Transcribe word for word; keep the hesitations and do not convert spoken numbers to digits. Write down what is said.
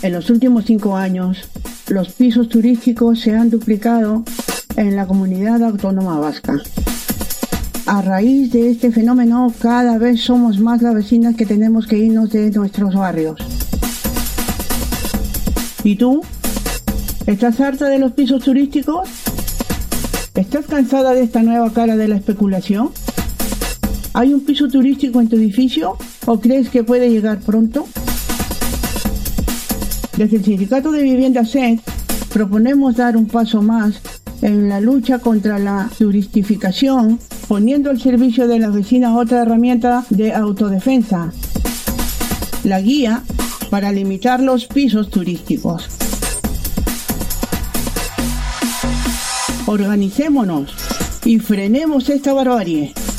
En los últimos cinco años, los pisos turísticos se han duplicado en la comunidad autónoma vasca. A raíz de este fenómeno, cada vez somos más las vecinas que tenemos que irnos de nuestros barrios. ¿Y tú? ¿Estás harta de los pisos turísticos? ¿Estás cansada de esta nueva cara de la especulación? ¿Hay un piso turístico en tu edificio o crees que puede llegar pronto? Desde el Sindicato de Vivienda S E D proponemos dar un paso más en la lucha contra la turistificación, poniendo al servicio de las vecinas otra herramienta de autodefensa, la guía para limitar los pisos turísticos. Organicémonos y frenemos esta barbarie.